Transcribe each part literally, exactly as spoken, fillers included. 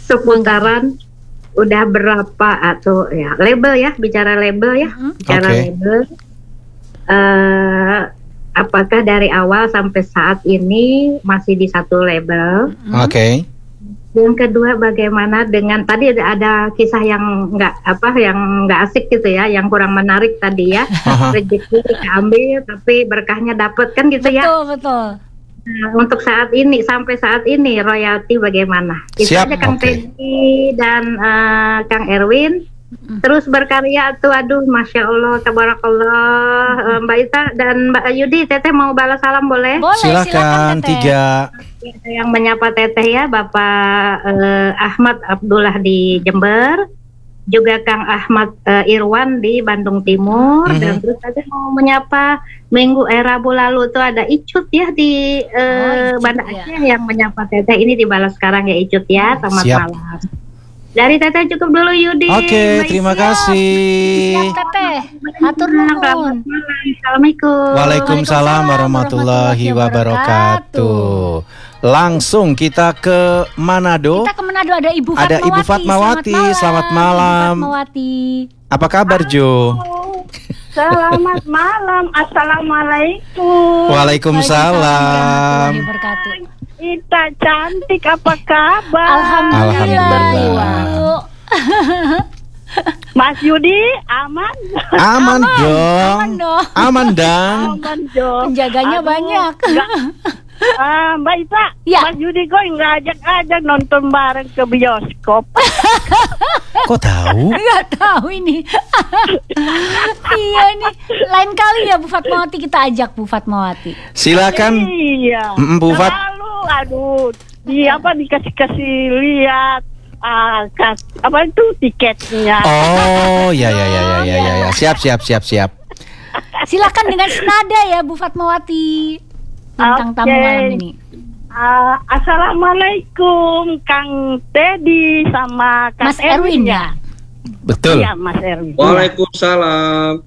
seputaran udah berapa atau ya label ya, bicara label ya, Mm-hmm. bicara Oke. label. Eh, apakah dari awal sampai saat ini masih di satu label? Oke. Yang kedua, bagaimana dengan tadi ada, ada kisah yang nggak apa, yang nggak asik gitu ya, yang kurang menarik tadi ya. Aha. Rezeki diambil tapi berkahnya dapet kan gitu ya. Betul, betul. Nah, untuk saat ini, sampai saat ini royalti bagaimana? Itu Siap, aja Kang oke. Teddy dan eh, Kang Erwin terus berkarya tuh, aduh masya Allah, tabarakallah. Eh, Mbak Ita dan Mbak Yudi, Teteh mau balas salam boleh? Boleh, silakan, Silakan Teteh. tiga. Yang menyapa Teteh ya, Bapak eh, Ahmad Abdullah di Jember, juga Kang Ahmad eh, Irwan di Bandung Timur, Mhm. dan terus saya mau menyapa minggu eh, Rabu lalu tuh ada Icut ya di eh, Oh, Icut, Banda ya. Aceh yang menyapa Teteh, ini dibalas sekarang ya Icut ya, selamat Siap. malam. Dari Teteh cukup dulu Yudi. Oke, Mbak terima Ita. kasih. Siap, Teteh. Hatur Selamat nuhun. malam. Assalamualaikum. Waalaikumsalam warahmatullahi wabarakatuh. Langsung kita ke Manado. Kita ke Manado, ada Ibu Fatmawati. Ada Ibu Fatmawati. Selamat malam. Ibu Fatmawati. Apa kabar Jo? Selamat malam, assalamualaikum. Waalaikumsalam. Warahmatullahi wabarakatuh. Ita cantik, apa kabar? Alhamdulillah. Alhamdulillah. Ibu. Mas Yudi aman? Aman Aman dong. dong. Aman dong. Aman dong. Penjaganya Aduh, banyak. enggak. Ah, Mbak Ita, Ya. Mas Yudi kok nggak ajak-ajak nonton bareng ke bioskop? Kok tahu? Nggak tahu ini. Iya ini. Lain kali ya Bu Fatmawati, kita ajak Bu Fatmawati. Silakan. Iya. Mm, Bu Fat. Lalu, aduh, di apa dikasih-kasih lihat ah, kas, apa itu tiketnya? Oh, ya ya ya ya ya ya. ya. Siap siap siap siap. Silakan dengan senada ya Bu Fatmawati tentang tamu Oke. malam ini. Ah, Assalamualaikum Kang Teddy sama Kang Mas Erwin ya. Betul. Iya, Mas Erwin. Waalaikumsalam.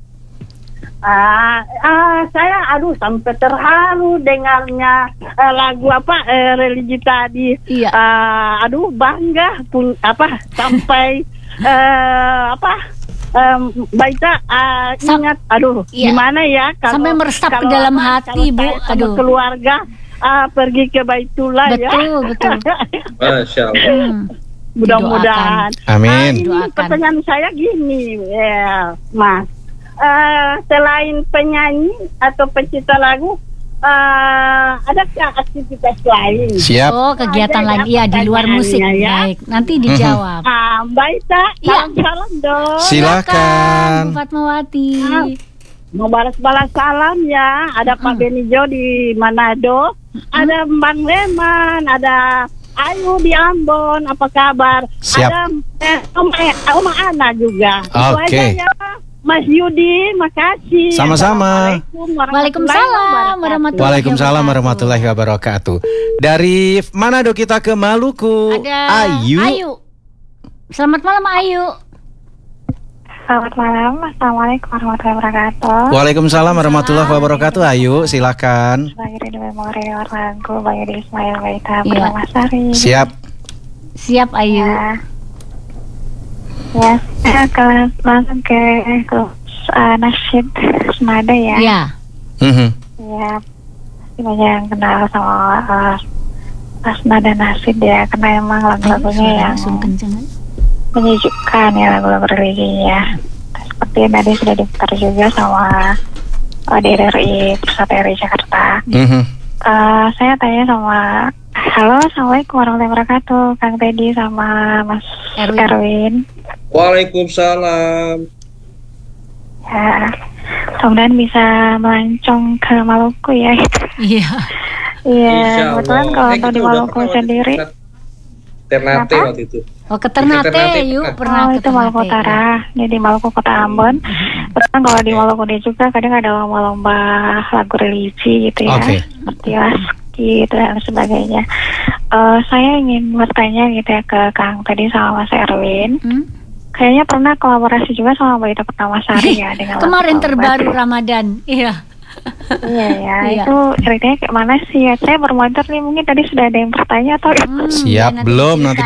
Ah, ah, saya aduh sampai terharu dengarnya eh, lagu apa eh, religi tadi. Iya. Ah, aduh bangga pun apa sampai eh, apa em, Baita ah, Sam- ingat aduh Iya. gimana ya kalau Sampai meresap ke kalau dalam apa, hati, kalau Bu. saya sama Aduh. keluarga ah, pergi ke Baitullah ya. Betul, betul. Masya Allah. Hmm. Mudah-mudahan. Amin. Ah, ini Doakan. pertanyaan saya gini, ya, Mas. Eh, selain penyanyi atau pencipta lagu, eh, adakah aktivitas lain? Siap. Oh, kegiatan Ada lain. ya Iya, di luar musik. pertanyaannya ya. Baik, nanti dijawab. Ah, Mbak Ita, Iya. salam-salam dong. Silakan. Bu Fatmawati. Ah, mau balas-balas salam ya. Ada Pak Benijo di Manado, ada Bang Leman, ada Ayu di Ambon. Apa kabar? Siap. Ada eh, Om, eh, Om Ana juga. Itu Oke. aja ya. Mas Yudi, makasih. Sama-sama. Assalamualaikum warahmatullahi Waalaikumsalam wabarakatuh. warahmatullahi Waalaikumsalam warahmatullahi wabarakatuh. Dari Manado kita ke Maluku. Ada Ayu. Ayu. Selamat malam Ayu. Selamat malam, Assalamualaikum warahmatullahi wabarakatuh. Waalaikumsalam warahmatullahi wabarakatuh. Ayu, silakan. Sebagai Ridho Memorial lagu Bang Yudi Ismail Iya. Baita bersama Sari. Siap. Siap Ayu. Ya, ya saya akan langsung ke ke uh, nasyid senada ya. Ya. Mhm. Ya, banyak yang kenal sama uh, senada nasyid ya, karena emang lagu-lagunya yang Langsung kenceng. menyejukkan ya, lagu-lagu religinya. Seperti yang tadi sudah diputar juga sama uh, D R I Pusat R I Jakarta. Mhm. Uh, saya tanya sama, halo, assalamualaikum warahmatullahi wabarakatuh, Kang Teddy sama Mas Erwin. Erwin. Waalaikumsalam. Ya, mudah-mudahan bisa melancong ke Maluku ya. Iya. Iya, Insya kebetulan Allah. kalau Eh, untuk kita di udah Maluku pernah waktu sendiri, itu. Ternate Kenapa? waktu itu. Oh ke Ternate, Ternate, yuk kan? pernah oh ke itu Maluku Ternate, Utara, jadi Maluku Kota Ambon. Kebetulan kalau di Maluku dia juga kadang ada lomba-lomba lagu religi gitu ya, Oke. seperti Laski gitu dan sebagainya. Eh, saya ingin bertanya gitu ya ke Kang tadi sama Mas Erwin. Hmm? Kayaknya pernah kolaborasi juga sama Baita Pertamasari ya dengan Kemarin lagu terbaru Taubat. Ramadan. Iya. Iya ya, Iya. itu ceritanya kayak mana sih ya? Saya bermonitor nih, mungkin tadi sudah ada yang bertanya atau Hmm, Siap, nanti belum, cerita. nanti